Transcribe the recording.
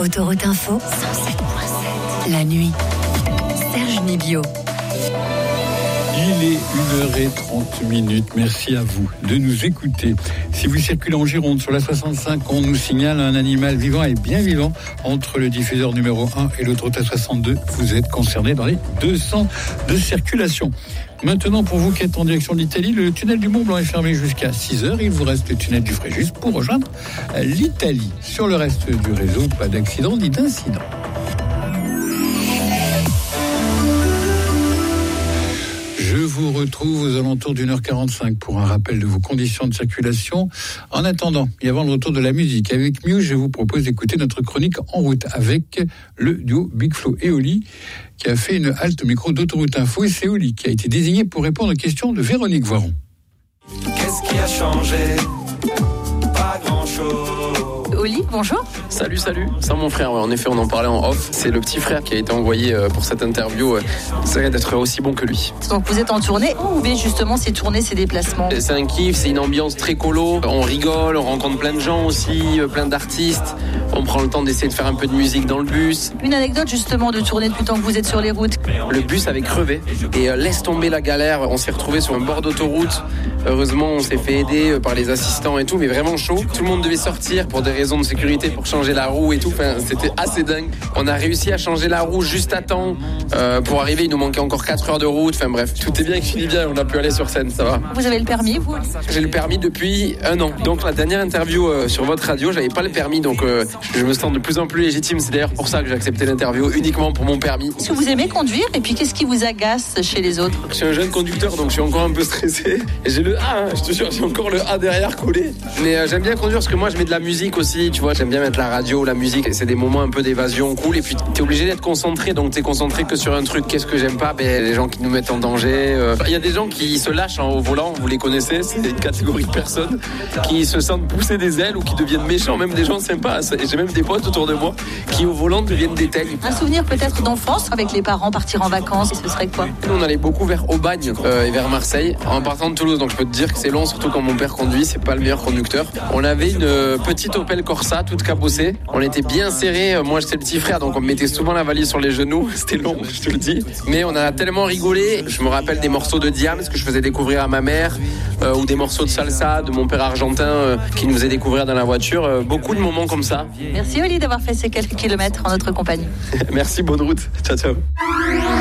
Autoroute Info, 107.7. La nuit. Serge Nibio. Il est 1h30. Merci à vous de nous écouter. Si vous circulez en Gironde sur la 65, on nous signale un animal vivant et bien vivant entre le diffuseur numéro 1 et l'autoroute A62. Vous êtes concerné dans les 200 de circulation. Maintenant, pour vous qui êtes en direction de l'Italie, le tunnel du Mont Blanc est fermé jusqu'à 6h. Il vous reste le tunnel du Fréjus pour rejoindre l'Italie. Sur le reste du réseau, pas d'accident ni d'incident. Je vous retrouve aux alentours d'1h45 pour un rappel de vos conditions de circulation. En attendant, et avant le retour de la musique, avec Muse, je vous propose d'écouter notre chronique en route avec le duo Big Flo et Oli, qui a fait une halte au micro d'Autoroute Info, et c'est Oli qui a été désigné pour répondre aux questions de Véronique Voiron. Qu'est-ce qui a changé? Pas grand-chose. Oli, bonjour. Salut, c'est mon frère, ouais. En effet on en parlait en off, c'est le petit frère qui a été envoyé pour cette interview, c'est d'être aussi bon que lui. Donc vous êtes en tournée, où vous justement ces tournées, ces déplacements? C'est un kiff, c'est une ambiance très colo, on rigole, on rencontre plein de gens aussi, plein d'artistes, on prend le temps d'essayer de faire un peu de musique dans le bus. Une anecdote justement de tournée depuis le temps que vous êtes sur les routes. Le bus avait crevé et laisse tomber la galère, on s'est retrouvé sur un bord d'autoroute, heureusement on s'est fait aider par les assistants et tout, mais vraiment chaud, tout le monde devait sortir pour des raisons de sécurité, pour changer la roue et tout, enfin, c'était assez dingue. On a réussi à changer la roue juste à temps pour arriver, il nous manquait encore 4 heures de route, enfin bref, tout est bien qui finit bien, on a pu aller sur scène, ça va. Vous avez le permis, vous? J'ai le permis depuis 1 an, donc la dernière interview sur votre radio, j'avais pas le permis, donc je me sens de plus en plus légitime, c'est d'ailleurs pour ça que j'ai accepté l'interview, uniquement pour mon permis. Est-ce que vous aimez conduire, et puis qu'est-ce qui vous agace chez les autres? Je suis un jeune conducteur, donc je suis encore un peu stressé, et j'ai le A, je te jure, j'ai encore le A derrière collé, mais j'aime bien conduire parce que moi je mets de la musique aussi, tu vois, j'aime bien mettre la radio, la musique, c'est des moments un peu d'évasion cool, et puis t'es obligé d'être concentré, donc t'es concentré que sur un truc. Qu'est-ce que j'aime pas? Les gens qui nous mettent en danger, il y a des gens qui se lâchent au volant, vous les connaissez, c'est une catégorie de personnes qui se sentent pousser des ailes ou qui deviennent méchants, même des gens sympas, et j'ai même des potes autour de moi qui au volant deviennent des teignes. Un souvenir peut-être d'enfance avec les parents, partir en vacances, ce serait quoi? Nous on allait beaucoup vers Aubagne et vers Marseille en partant de Toulouse, donc je peux te dire que c'est long, surtout quand mon père conduit, c'est pas le meilleur conducteur. On avait une petite Opel Corsa toute cabossée, on était bien serrés, moi j'étais le petit frère, donc on me mettait souvent la valise sur les genoux, c'était long, je te le dis, mais on a tellement rigolé. Je me rappelle des morceaux de Diams que je faisais découvrir à ma mère, ou des morceaux de salsa de mon père argentin qui nous faisait découvrir dans la voiture, beaucoup de moments comme ça. Merci Oli d'avoir fait ces quelques kilomètres en notre compagnie. Merci, bonne route, ciao.